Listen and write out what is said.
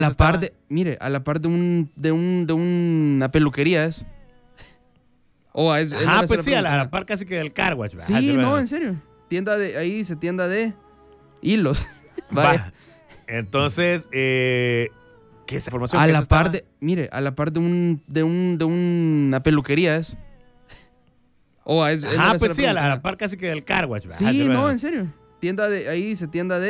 la par de, mire, a la par de una peluquería es. Ajá, pues sí, a la par casi que del car wash. Sí, no, en serio. Ahí dice tienda de hilos. Va. Entonces, ¿qué es esa información? A la par de, mire, a la par de una peluquería es. Ajá, pues sí, a la par casi que del car wash. Sí, no, en serio. Ahí dice tienda de